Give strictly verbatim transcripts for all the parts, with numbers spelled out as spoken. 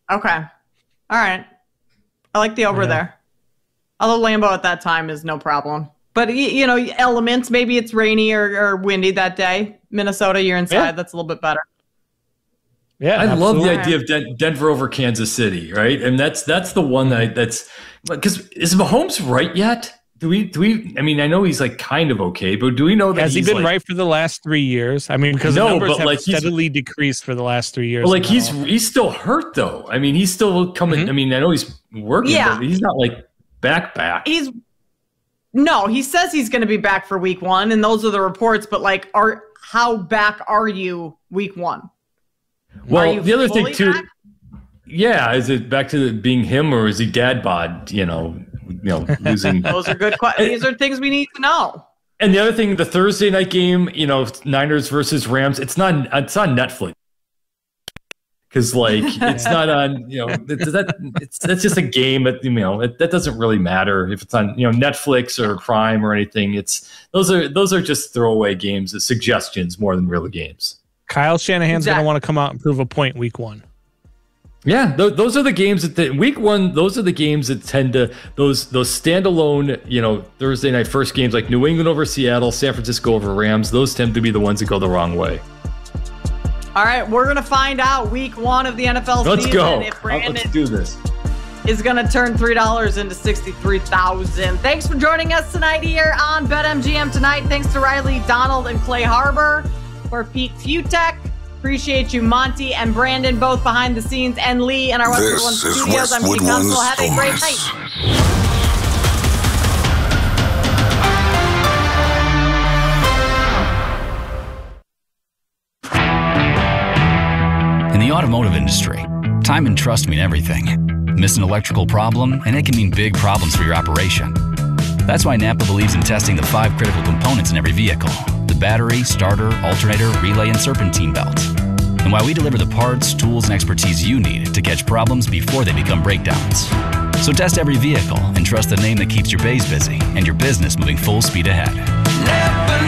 Okay. All right. I like the over yeah. there. Although Lambeau at that time is no problem. But, you know, elements, maybe it's rainy or, or windy that day. Minnesota, you're inside. Yeah. That's a little bit better. Yeah, I absolutely. love the idea of Den- Denver over Kansas City, right? And that's that's the one that that's because is Mahomes right yet? Do we do we? I mean, I know he's like kind of okay, but do we know that has he's he been like, right for the last three years? I mean, because no, the numbers have like steadily decreased for the last three years. Well, like he's he's still hurt though. I mean, he's still coming. Mm-hmm. I mean, I know he's working, yeah. but he's not like back back. He's no, he says he's going to be back for week one, and those are the reports. But like, are how back are you week one? Well, the other thing too, back? yeah, is it back to being him or is he dad bod? You know, you know, losing. Those are good questions. These are things we need to know. And the other thing, the Thursday night game, you know, Niners versus Rams, it's not, it's on Netflix because like it's not on, you know, it's, that it's that's just a game. That you know, it, that doesn't really matter if it's on, you know, Netflix or Prime or anything. It's those are those are just throwaway games, suggestions more than real games. Kyle Shanahan's exactly. going to want to come out and prove a point week one. Yeah, th- those are the games that the, week one. Those are the games that tend to those those standalone, you know, Thursday night first games like New England over Seattle, San Francisco over Rams. Those tend to be the ones that go the wrong way. All right, we're gonna find out week one of the N F L Let's season. go. If Brandon Let's do this. Is gonna turn three dollars into sixty-three thousand. Thanks for joining us tonight here on BetMGM tonight. Thanks to Riley Donald and Clay Harbor. For Pete Futek. Appreciate you, Monty and Brandon, both behind the scenes, and Lee in our Westwood One studios. I'm Pete Council. Have a great night. In the automotive industry, time and trust mean everything. Miss an electrical problem, and it can mean big problems for your operation. That's why Napa believes in testing the five critical components in every vehicle: the battery, starter, alternator, relay, and serpentine belt. And why we deliver the parts, tools, and expertise you need to catch problems before they become breakdowns. So test every vehicle and trust the name that keeps your bays busy and your business moving full speed ahead. Napa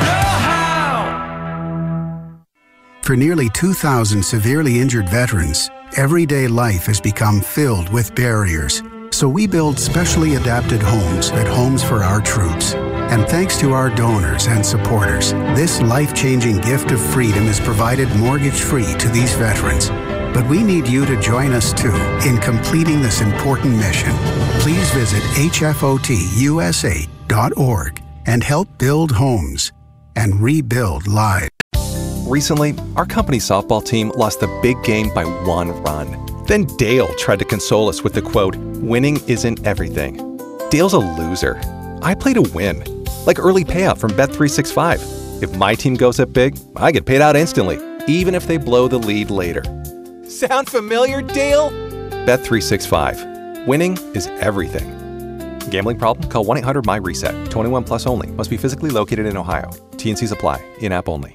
know-how. For nearly two thousand severely injured veterans, everyday life has become filled with barriers. So we build specially adapted homes at Homes for Our Troops. And thanks to our donors and supporters, this life-changing gift of freedom is provided mortgage-free to these veterans. But we need you to join us, too, in completing this important mission. Please visit H F O T U S A dot org and help build homes and rebuild lives. Recently, our company softball team lost the big game by one run. Then Dale tried to console us with the quote, "Winning isn't everything." Dale's a loser. I play to win. Like early payout from Bet three sixty-five. If my team goes up big, I get paid out instantly, even if they blow the lead later. Sound familiar, Dale? Bet three sixty-five. Winning is everything. Gambling problem? Call one eight hundred M Y reset. twenty-one plus only. Must be physically located in Ohio. T and Cs apply. In-app only.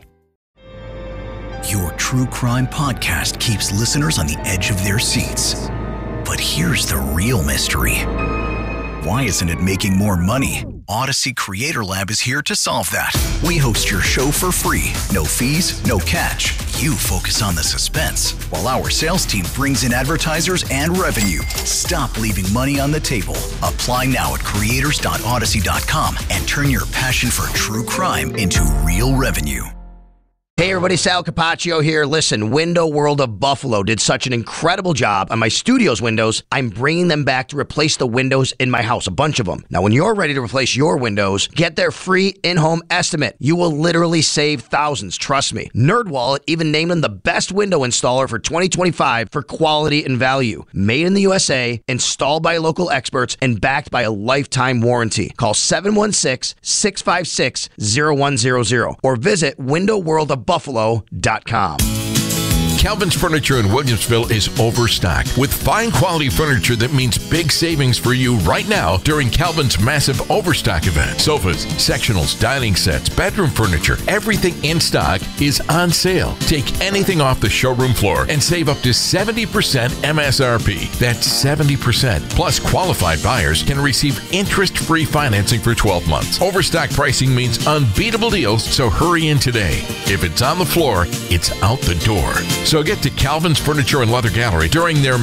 Your true crime podcast keeps listeners on the edge of their seats. But here's the real mystery. Why isn't it making more money? Odyssey Creator Lab is here to solve that. We host your show for free. No fees, no catch. You focus on the suspense, while our sales team brings in advertisers and revenue. Stop leaving money on the table. Apply now at creators dot odyssey dot com and turn your passion for true crime into real revenue. Hey everybody, Sal Capaccio here. Listen, Window World of Buffalo did such an incredible job on my studio's windows, I'm bringing them back to replace the windows in my house, a bunch of them. Now, when you're ready to replace your windows, get their free in-home estimate. You will literally save thousands, trust me. NerdWallet even named them the best window installer for twenty twenty-five for quality and value. Made in the U S A, installed by local experts, and backed by a lifetime warranty. Call seven one six, six five six, zero one zero zero or visit window world of buffalo dot com. Calvin's Furniture in Williamsville is overstocked with fine quality furniture that means big savings for you right now during Calvin's massive overstock event. Sofas, sectionals, dining sets, bedroom furniture, everything in stock is on sale. Take anything off the showroom floor and save up to seventy percent M S R P. That's seventy percent. Plus, qualified buyers can receive interest-free financing for twelve months. Overstock pricing means unbeatable deals, so hurry in today. If it's on the floor, it's out the door. So get to Calvin's Furniture and Leather Gallery during their